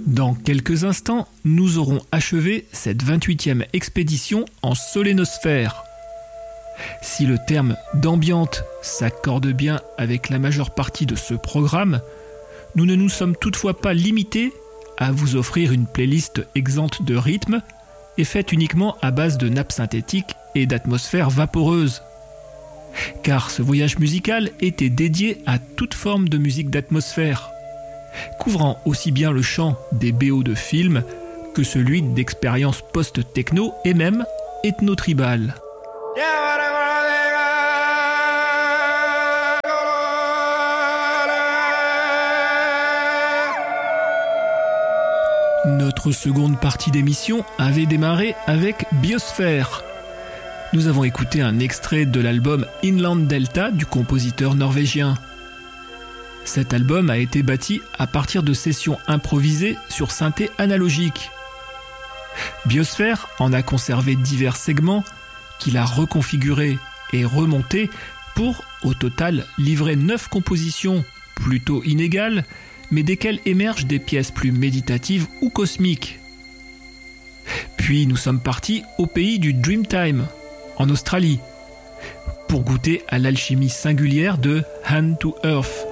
Dans quelques instants, nous aurons achevé cette 28e expédition en solénosphère. Si le terme d'ambiante s'accorde bien avec la majeure partie de ce programme, nous ne nous sommes toutefois pas limités à vous offrir une playlist exempte de rythme et faite uniquement à base de nappes synthétiques et d'atmosphères vaporeuses. Car ce voyage musical était dédié à toute forme de musique d'atmosphère, couvrant aussi bien le champ des BO de films que celui d'expériences post-techno et même ethno-tribales. Notre seconde partie d'émission avait démarré avec Biosphère. Nous avons écouté un extrait de l'album Inland Delta du compositeur norvégien. Cet album a été bâti à partir de sessions improvisées sur synthé analogique. Biosphère en a conservé divers segments qu'il a reconfigurés et remontés pour, au total, livrer 9 compositions plutôt inégales, mais desquelles émergent des pièces plus méditatives ou cosmiques. Puis nous sommes partis au pays du Dreamtime, en Australie, pour goûter à l'alchimie singulière de Hand to Earth,